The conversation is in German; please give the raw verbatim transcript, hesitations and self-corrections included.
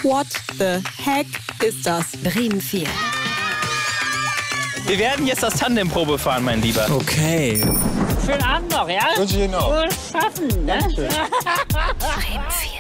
What the heck ist das? Bremen vier. Wir werden jetzt das Tandemprobe fahren, mein Lieber. Okay. Schönen Abend noch, ja? Wünsche ich Ihnen auch. Wohl schaffen, ne? Bremen vier.